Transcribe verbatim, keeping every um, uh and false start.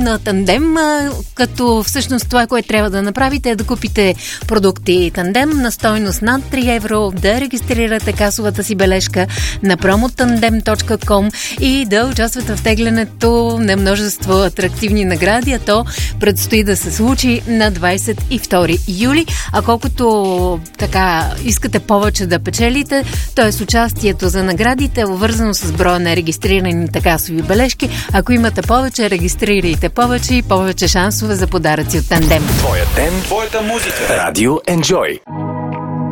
на Тандем, като всъщност това, което трябва да направите е да купите продукти Тандем на стойност над три евро, да регистрирате касовата си бележка на promotandem точка com и да участвате в теглянето на множество атрактивни награди, а то предстои да се случи на двадесет и втори юли. А колкото така искате повече да печелите, т.е. участието за наградите е обвързано с броя на регистрираните касови бележки. Ако имате повече, регистрирайте повече и повече шансове за подаръци от Тандем. Твоя ден, твоята музика. Радио Enjoy.